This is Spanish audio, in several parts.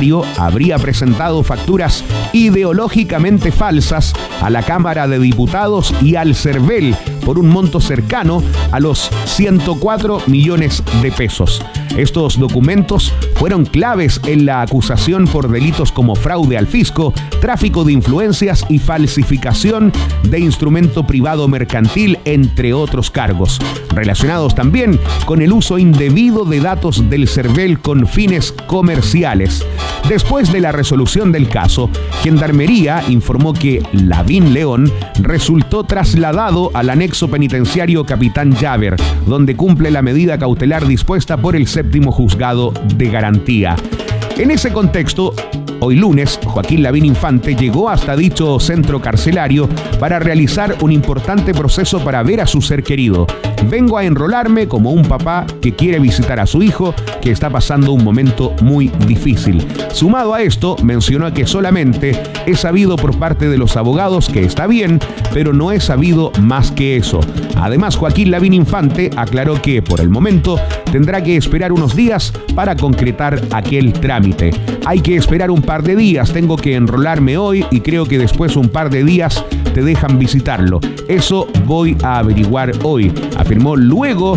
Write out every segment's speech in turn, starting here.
funcionario habría presentado facturas ideológicamente falsas a la Cámara de Diputados y al CERVEL por un monto cercano a los 104 millones de pesos. Estos documentos fueron claves en la acusación por delitos como fraude al fisco, tráfico de influencias y falsificación de instrumento privado mercantil, entre otros cargos, relacionados también con el uso indebido de datos del CERVEL con fines comerciales. Después de la resolución del caso, Gendarmería informó que Lavín León resultó trasladado al anexo penitenciario Capitán Llaver, donde cumple la medida cautelar dispuesta por el séptimo juzgado de garantía. En ese contexto, hoy lunes, Joaquín Lavín Infante llegó hasta dicho centro carcelario para realizar un importante proceso para ver a su ser querido. Vengo a enrolarme como un papá que quiere visitar a su hijo, que está pasando un momento muy difícil. Sumado a esto, mencionó que solamente he sabido por parte de los abogados que está bien, pero no he sabido más que eso. Además, Joaquín Lavín Infante aclaró que, por el momento, tendrá que esperar unos días para concretar aquel trámite. Hay que esperar un par de días, tengo que enrolarme hoy y creo que después un par de días te dejan visitarlo. Eso voy a averiguar hoy, afirmó luego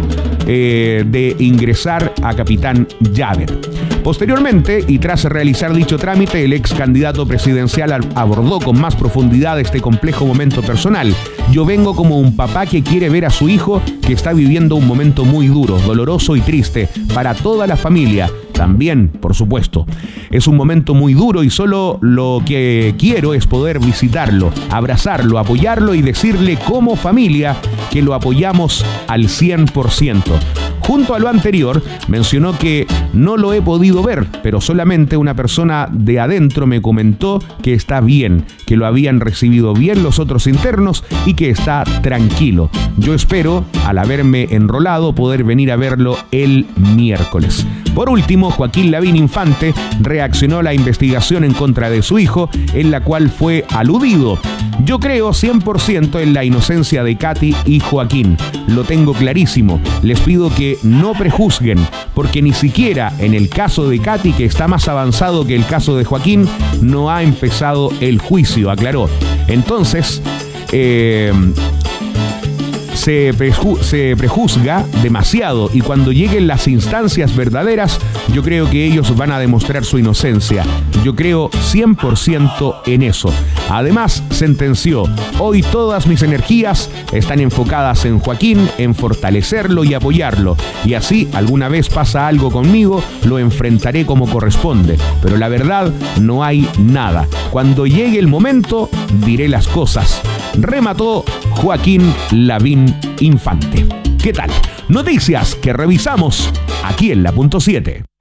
de ingresar a Capitán Llaver. Posteriormente, y tras realizar dicho trámite, el ex candidato presidencial abordó con más profundidad este complejo momento personal. Yo vengo como un papá que quiere ver a su hijo, que está viviendo un momento muy duro, doloroso y triste para toda la familia. También, por supuesto, es un momento muy duro y solo lo que quiero es poder visitarlo, abrazarlo, apoyarlo y decirle como familia que lo apoyamos al 100%. Junto a lo anterior, mencionó que no lo he podido ver, pero solamente una persona de adentro me comentó que está bien, que lo habían recibido bien los otros internos y que está tranquilo. Yo espero, al haberme enrolado, poder venir a verlo el miércoles. Por último, Joaquín Lavín Infante reaccionó a la investigación en contra de su hijo, en la cual fue aludido. Yo creo 100% en la inocencia de Katy y Joaquín. Lo tengo clarísimo. Les pido que no prejuzguen, porque ni siquiera en el caso de Katy, que está más avanzado que el caso de Joaquín, no ha empezado el juicio, aclaró. Entonces, se prejuzga demasiado y cuando lleguen las instancias verdaderas, yo creo que ellos van a demostrar su inocencia. Yo creo 100% en eso. Además, sentenció: hoy todas mis energías están enfocadas en Joaquín, en fortalecerlo y apoyarlo. Y así, alguna vez pasa algo conmigo, lo enfrentaré como corresponde. Pero la verdad, no hay nada. Cuando llegue el momento, diré las cosas. Remató Joaquín Lavín Infante. ¿Qué tal? Noticias que revisamos aquí en La Punto 7.